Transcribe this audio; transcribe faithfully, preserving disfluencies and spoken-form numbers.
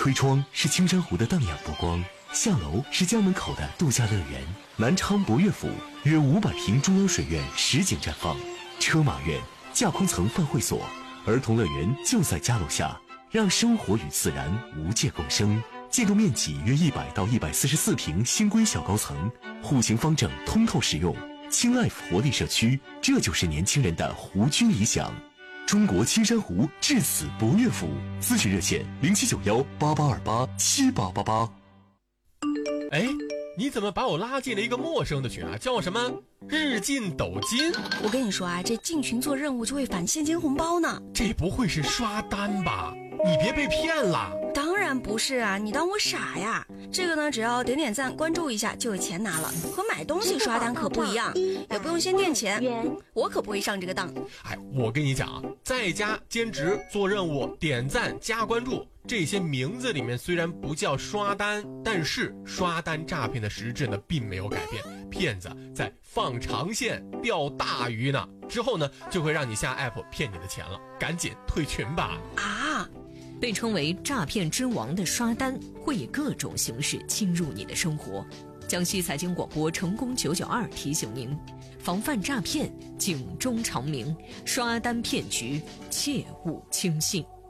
推窗是青山湖的荡漾波光，下楼是家门口的度假乐园。南昌博悦府约五百平中央水院实景绽放，车马院、架空层饭会所、儿童乐园就在家楼下，让生活与自然无界共生。建筑面积约一百到一百四十四平，新规小高层，户型方正，通透实用。轻 life 活力社区，这就是年轻人的湖居理想。中国青山湖至此博悦府，咨询热线零七九幺八八二八七八八八。 哎，你怎么把我拉进了一个陌生的群啊？叫什么日进斗金？ 我跟你说啊，这进群做任务就会返现金红包呢。 这不会是刷单吧？你别被骗了。 当然不是啊，你当我傻呀？这个呢，只要点点赞关注一下就有钱拿了，和买东西刷单可不一样，也不用先垫钱，我可不会上这个当。 哎，我跟你讲啊，在家兼职做任务点赞加关注，这些名字里面虽然不叫刷单，但是刷单诈骗的实质呢并没有改变，骗子在放长线钓大鱼呢，之后呢就会让你下 app 骗你的钱了，赶紧退群吧。 啊， 被称为诈骗之王的刷单会以各种形式侵入你的生活。江西财经广播成功九九二提醒您，防范诈骗，警钟长鸣，刷单骗局切勿轻信。